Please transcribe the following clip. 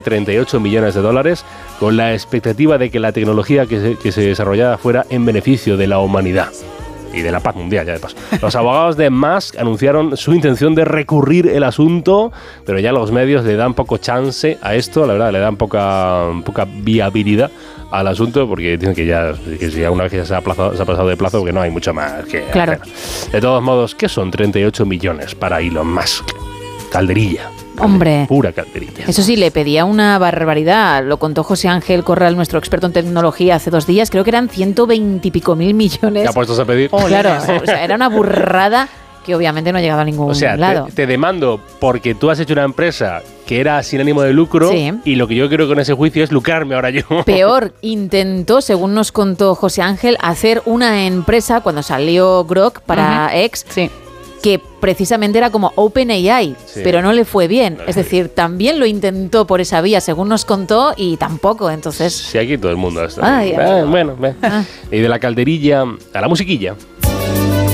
$38 millones, con la expectativa de que la tecnología que se desarrollara fuera en beneficio de la humanidad y de la paz mundial, ya de paso. Los abogados de Musk anunciaron su intención de recurrir el asunto, pero ya los medios le dan poco chance a esto, la verdad, le dan poca viabilidad al asunto, porque dicen que si una vez que ya se ha pasado de plazo, que no hay mucho más que hacer. De todos modos, ¿qué son 38 millones para Elon Musk? Calderilla. Hombre, pura calderilla. Eso sí, le pedía una barbaridad. Lo contó José Ángel Corral, nuestro experto en tecnología, hace 2 días. Creo que eran 120 y pico mil millones. ¿Te puestos a pedir? Claro, o sea, era una burrada que obviamente no ha llegado a ningún lado. Te demando porque tú has hecho una empresa que era sin ánimo de lucro, sí, y lo que yo creo con ese juicio es lucrarme ahora yo. Peor, intentó, según nos contó José Ángel, hacer una empresa cuando salió Grok para X. Sí. Que precisamente era como OpenAI, sí, pero no le fue bien. Es decir, también lo intentó por esa vía, según nos contó, y tampoco, entonces... Sí, aquí todo el mundo está. Bueno. Y de la calderilla a la musiquilla.